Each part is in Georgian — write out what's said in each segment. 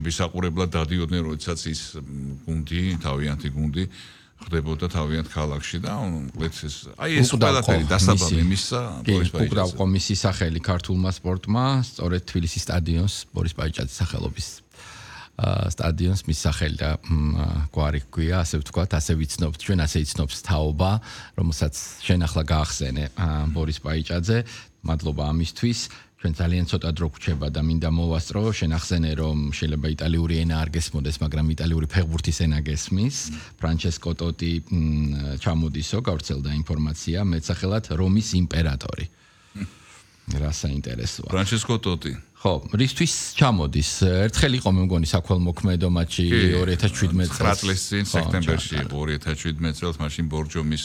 ვისაყურებლად დადიოდნენ, როდესაც ის გუნდი, თავიანთი გუნდი ხდებოდა თავიანთ ქალაქში და ეს ყველაფერი დასაბამი მისცა ბორის ბაიჭაძე. უკრავ მისი სახელი ქართულმა სპორტმა, სწორედ თბილისის სტადიონს ბორის ბაიჭაძის სახელობის სტადიონს მის სახელი და გვარი გვია, ასე ვთქვათ, ასე ვიცნობთ, ჩვენ ასე იცნობს თაობა, რომელსაც შენ ახლა გაახსენე ბორის ბაიჭაძე, მადლობა ამისთვის. ჩვენ ძალიან ცოტა დრო გვჩება და მინდა მოვასწრო, შენ ახსენე, რომ შეიძლება იტალიური ენა არ გესმოდეს, მაგრამ იტალიური ფეხბურთის ენა გესმის. ფრანჩესკო ტოტი ჩამოდისო, გავრცელდა ინფორმაცია, მეტსახელად რომის იმპერატორი. რა საინტერესოა. ფრანჩესკო ტოტი. ხო, რისთვის ჩამოდის? ერთხელ იყო მე მგონი საქველმოქმედო მატჩი 2017 წელს. 9 წლის წინ სექტემბერში იყო 2017 წელს, მაშინ ბორჯომის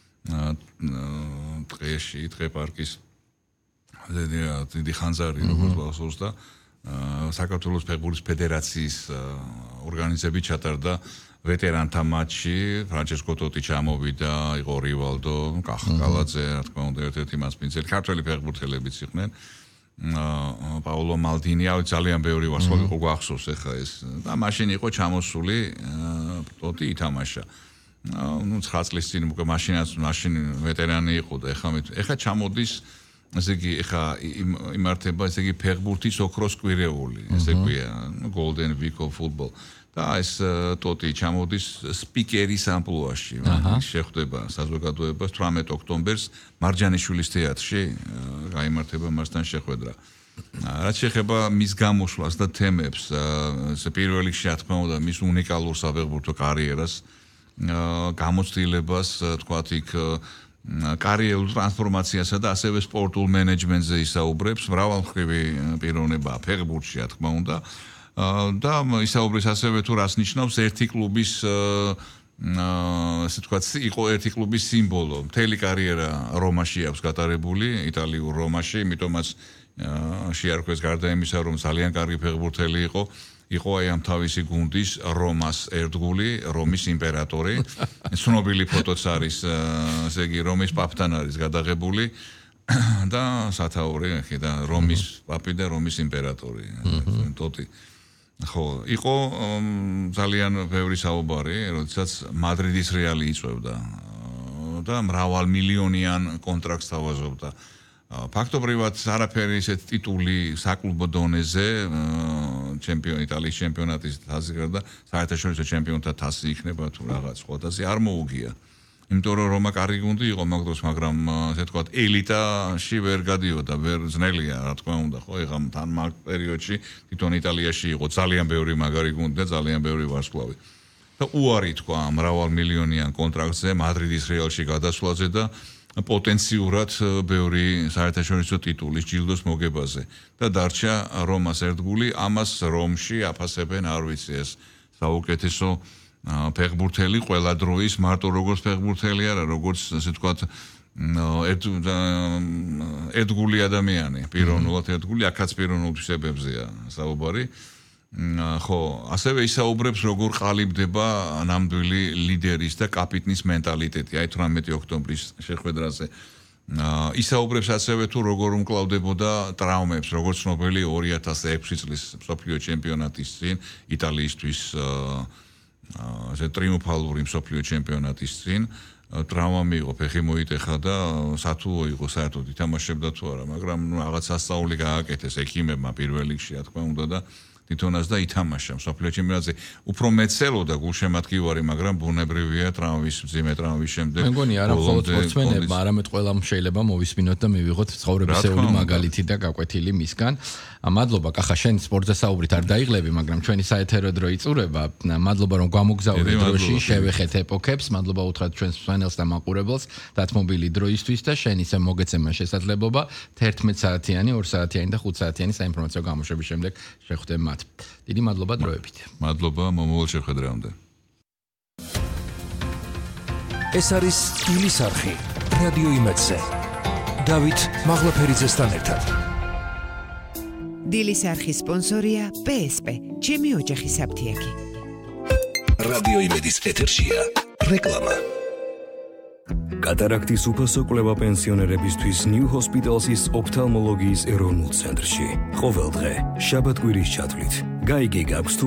დღეში, დღე-პარკის დიდი ხანძარი როგორც გახსოვს და საქართველოს ფეხბურთის ფედერაციის ორგანიზებით ჩატარდა ვეტერანთა მატჩი, ფრანჩესკო ტოტი ჩამოვიდა, იყო რივალდო, კახკალაძე, რა თქმა უნდა, ერთ-ერთი მასპინძელი, ქართველი ფეხბურთელებიც იყვნენ. პაულო მალდინი, ძალიან ბევრი ვარსკვლავი იყო გახსოვს ახლა ეს. და მაშინ იყო ჩამოსული ტოტი ითამაშა. 9 წლის წინ უკვე მაშინ ვეტერანი იყო და ახლა ჩამოდის ესე იგი ახლა იმართება ესე იგი ფეხბურთის ოქროს კვირეული, ესე ქვია, Golden Week of Football. და ეს ტოტი ჩამოდის სპიკერის ამპლუაში. შეხვდება საზოგადოებას 18 ოქტომბერს მარჯანიშვილის თეატრში, გაიმართება მასთან შეხვედრა. რაც შეეხება მის გამოსვლას და თემებს, პირველ რიგში რა თქმა უნდა მის უნიკალურ საფეხბურთო კარიერას, გამოცდილებას, თქვათ იქ კარიერულ ტრანსფორმაციასა და ასევე სპორტულ მენეჯმენტზე ისაუბრებს, მრავალმხრივი პიროვნება ფეხბურთში, რა თქმა უნდა. და ისაუბრებს ასევე თუ რას ნიშნავს ერთი კლუბის ასე თქვათ, იყო ერთი კლუბის სიმბოლო. მთელი კარიერა რომაში აქვს გატარებული, იტალიურ რომაში, იმიტომაც შეარქვეს გარდა იმისა, რომ ძალიან კარგი ფეხბურთელი იყო აი ამ თავისი გუნდის რომას ერთგული, რომის იმპერატორი. ცნობილი ფოტოც არის, ესე იგი რომის პაპთან არის გადაღებული და სათაური და რომის პაპი და რომის იმპერატორი. ტოტი. ხო, იყო ძალიან ბევრი საუბარი, როდესაც მადრიდის რეალი იწვევდა და მრავალმილიონიან კონტრაქტს თავაზობდა. ფაქტობრივად არაფერი ესეთ ტიტული საკლუბო დონეზე, იტალიის ჩემპიონატის თასი და საერთაშორისო ჩემპიონთა თასი იქნება თუ რაღაც სხვა თასი არ მოუგია. იმიტომ რომ რომა კარგი გუნდი იყო მაგდროს, მაგრამ ასე თქვათ ელიტაში ვერ გადიოდა, ვერ ძნელია, რა თქმა უნდა, ხო, ეხლა თან მაგ პერიოდში თვითონ იტალიაში იყო ძალიან ბევრი მაგარი გუნდი და ძალიან ბევრი ვარსკვლავი. და უარი თქვა მრავალმილიონიან კონტრაქტზე მადრიდის რეალში გადასვლაზე და პოტენციურად ბევრი საერთაშორისო ტიტულის ჯილდოს მოგებაზე და დარჩა რომას ერთგული, ამას რომში აფასებენ არ ვიცი ეს საუკეთესო ფეხბურთელი ყველა დროის, მარტო როგორც ფეხბურთელი არა, როგორც ასე ვთქვათ ერთგული ადამიანი, პიროვნულად ერთგული, აქაც პიროვნულთვისებებზეა საუბარი. ხო, ასევე ისაუბრებს როგორ ყალიბდება ნამდვილი ლიდერის და კაპიტნის მენტალიტეტი, აი 18 ოქტომბრის შეხვედრაზე. ისაუბრებს ასევე თუ როგორ უმკლავდებოდა ტრავმებს, როგორც ცნობილი 2006 წლის მსოფლიო ჩემპიონატის წინ იტალიისთვის ასე ტრიუმფალური მსოფლიო ჩემპიონატის წინ ტრავმა მიიღო, ფეხი მოიტეხა და სათულო იყო საერთოდ ითამაშებდა თუ არა, მაგრამ რაღაც სასწაული გააკეთეს ექიმებმა პირველ რიგში, რა თქმა უნდა და თვითონაც და ითამაშა მსოფლიო ჩემპიონატზე. უფრო მეცელოდა გულშემატკივარი, მაგრამ ბუნებრივია მძიმე ტრავმის შემდეგ. მე მგონი არა მხოლოდ სპორტსმენებმა, არამედ ყველამ შეიძლება მოვისმინოთ და მივიღოთ ცხოვრებისეული მაგალითი და გაკვეთილი მისგან. მადლობა, კახა, შენ სპორტზე საუბრით არ დაიღლები, მაგრამ ჩვენი საეთერო დრო იწურება. მადლობა, რომ გამოგზავნე დროში, შევეხეთ ეპოქებს. მადლობა უთხრათ ჩვენს მსმენელს და მაყურებელს დათმობილი დროისთვის და შენ ისე მოგეცემა შესაძლებლობა 11 საათიანი, 2 საათიანი და 5 საათიანი საინფორმაციო გამოშვების შემდეგ შეხვდები მათ. დიდი მადლობა დროებით. მადლობა მომავალ შეხვედრამდე. ეს არის სტილის არხი რადიო იმედზე. დავით მაღლაფერიძესთან ერთად. დილის არხის სპონსორია PSP, ჩემი ოჯახის აფთიაქი. რადიო იმედის ეთერშია რეკლამა. კატარაქტის უფასო კვლევა პენსიონერებისთვის New Hospital's ოფთალმოლოგიის ეროვნულ ცენტრში. ყოველ დღე, შაბათ-კვირის ჩათვლით. გაიგე გაქვს